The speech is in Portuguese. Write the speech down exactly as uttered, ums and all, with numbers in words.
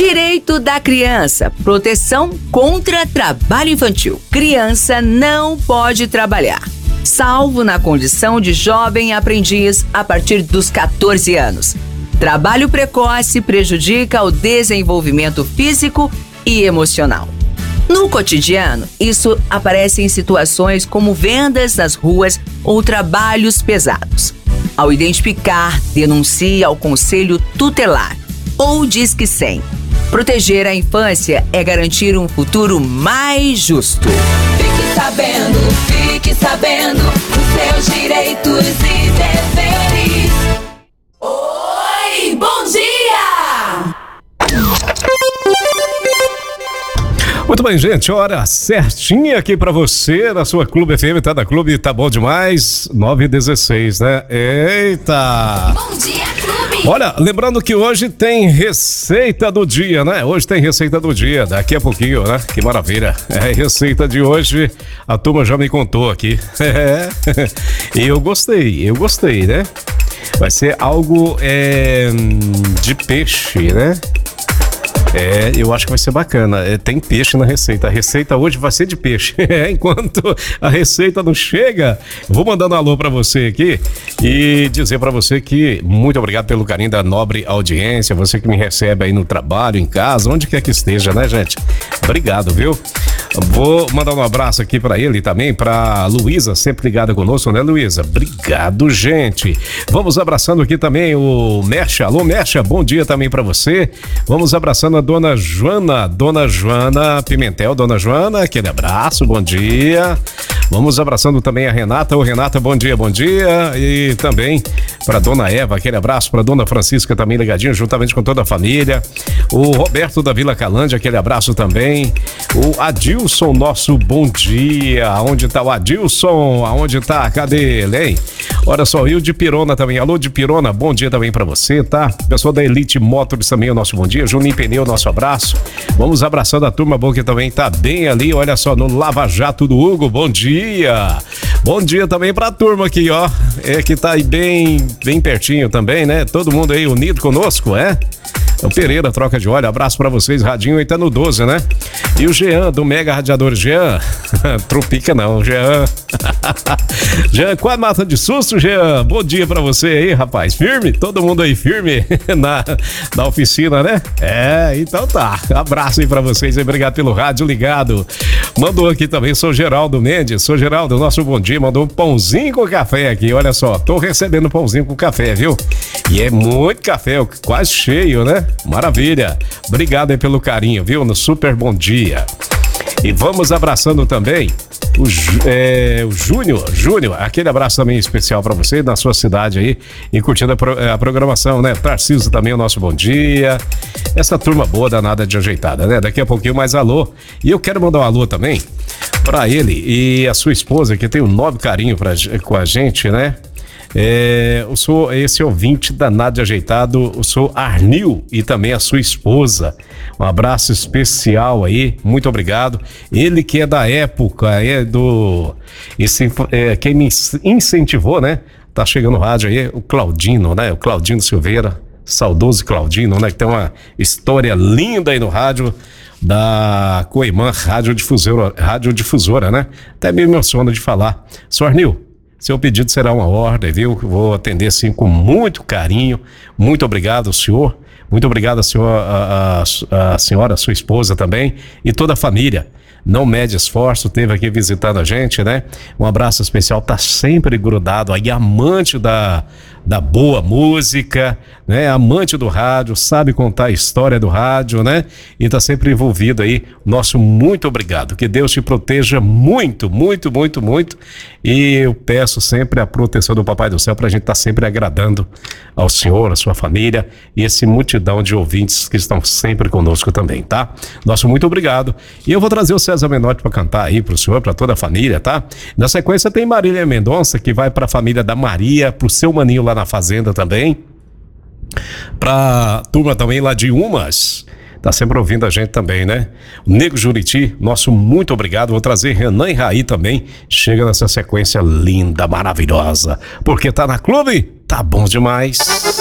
Direito da criança, proteção contra trabalho infantil. Criança não pode trabalhar, salvo na condição de jovem aprendiz a partir dos catorze anos. Trabalho precoce prejudica o desenvolvimento físico e emocional. No cotidiano, isso aparece em situações como vendas nas ruas ou trabalhos pesados. Ao identificar, denuncie ao Conselho Tutelar ou Disque cem. Proteger a infância é garantir um futuro mais justo. Fique sabendo, fique sabendo dos seus direitos e deveres. Oi, bom dia! Muito bem, gente, hora certinha aqui pra você, na sua Clube F M, tá da Clube, tá bom demais, nove e dezesseis, né? Eita! Bom dia, Clube! Olha, lembrando que hoje tem receita do dia, né? Hoje tem receita do dia, daqui a pouquinho, né? Que maravilha! É, receita de hoje, a turma já me contou aqui. É, e eu gostei, eu gostei, né? Vai ser algo é, de peixe, né? É, eu acho que vai ser bacana. É, tem peixe na receita. A receita hoje vai ser de peixe. É, enquanto a receita não chega, eu vou mandando um alô pra você aqui e dizer pra você que muito obrigado pelo carinho da nobre audiência, você que me recebe aí no trabalho, em casa, onde quer que esteja, né, gente? Obrigado, viu? Vou mandar um abraço aqui pra ele também, pra Luísa, sempre ligada conosco, né, Luísa? Obrigado, gente. Vamos abraçando aqui também o Mercha. Alô, Mercha, bom dia também pra você. Vamos abraçando a Dona Joana, Dona Joana Pimentel, Dona Joana, aquele abraço, bom dia. Vamos abraçando também a Renata. Ô, Renata, bom dia, bom dia. E também para Dona Eva, aquele abraço para Dona Francisca também ligadinho, juntamente com toda a família. O Roberto da Vila Calândia, aquele abraço também. O Adilson, nosso bom dia. Aonde tá o Adilson? Aonde tá? Cadê ele, hein? Olha só, e o de Pirona também. Alô, de Pirona, bom dia também para você, tá? Pessoal da Elite Motors também, o nosso bom dia. Juninho Pneu, nosso abraço. Vamos abraçando a turma boa que também tá bem ali, olha só, no Lava Jato do Hugo, bom dia. Bom dia também pra turma aqui, ó. É que tá aí bem, bem pertinho também, né? Todo mundo aí unido conosco, é? O Pereira, troca de óleo, abraço pra vocês, radinho aí tá no doze, né? E o Jean, do Mega Radiador, Jean, trupica não, Jean. Jean, quase mata de susto, Jean, bom dia pra você aí, rapaz, firme? Todo mundo aí firme na, na oficina, né? É, então tá, abraço aí pra vocês aí, obrigado pelo rádio ligado. Mandou aqui também, sou Geraldo Mendes, sou Geraldo, nosso bom dia, mandou um pãozinho com café aqui, olha só, tô recebendo pãozinho com café, viu? E é muito café, quase cheio, né? Maravilha, obrigado aí pelo carinho, viu? No super bom dia. E vamos abraçando também o, é, o Júnior, Júnior, aquele abraço também especial para você, na sua cidade aí, e curtindo a, pro, a programação, né? Tarcísio também, o nosso bom dia. Essa turma boa, danada de ajeitada, né? Daqui a pouquinho mais alô. E eu quero mandar um alô também para ele e a sua esposa, que tem um nove carinho pra, com a gente, né? É, eu sou esse ouvinte danado de ajeitado, eu sou Arnil e também a sua esposa. Um abraço especial aí, muito obrigado. Ele que é da época, é do. Esse, é, quem me incentivou, né? Tá chegando no rádio aí, o Claudino, né? O Claudino Silveira, saudoso Claudino, né? Que tem uma história linda aí no rádio da Coimã Radiodifusora, Radiodifusora, né? Até me emociono de falar. Sou Arnil. Seu pedido será uma ordem, viu? Vou atender sim com muito carinho. Muito obrigado, senhor. Muito obrigado, a senhora, a, a, a senhora, a sua esposa também e toda a família. Não mede esforço, esteve aqui visitando a gente, né? Um abraço especial, tá sempre grudado aí, amante da, da boa música, né? Amante do rádio, sabe contar a história do rádio, né? E tá sempre envolvido aí. Nosso muito obrigado, que Deus te proteja muito, muito, muito, muito. E eu peço sempre a proteção do Papai do Céu pra gente estar tá sempre agradando ao senhor, à sua família e esse multidão de ouvintes que estão sempre conosco também, tá? Nosso muito obrigado. E eu vou trazer o César Menotti para cantar aí pro senhor, para toda a família, tá? Na sequência tem Marília Mendonça, que vai para a família da Maria, pro seu maninho lá na fazenda também, pra turma também lá de Umas, tá sempre ouvindo a gente também, né? O Nego Juriti, nosso muito obrigado. Vou trazer Renan e Raí também, chega nessa sequência linda, maravilhosa, porque tá na Clube, tá bom demais.